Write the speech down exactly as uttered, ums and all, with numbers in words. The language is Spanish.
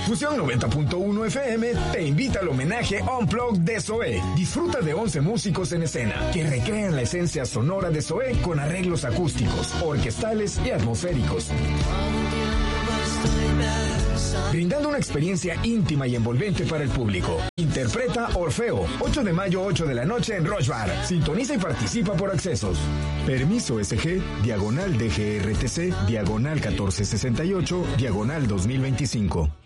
Fusión noventa punto uno F M te invita al homenaje Unplugged de Zoé. Disfruta de once músicos en escena que recrean la esencia sonora de Zoé con arreglos acústicos, orquestales y atmosféricos, brindando una experiencia íntima y envolvente para el público. Interpreta Orfeo, ocho de mayo, ocho de la noche en Roche Bar. Sintoniza y participa por accesos. Permiso S G, diagonal D G R T C, diagonal catorce sesenta y ocho, diagonal dos mil veinticinco.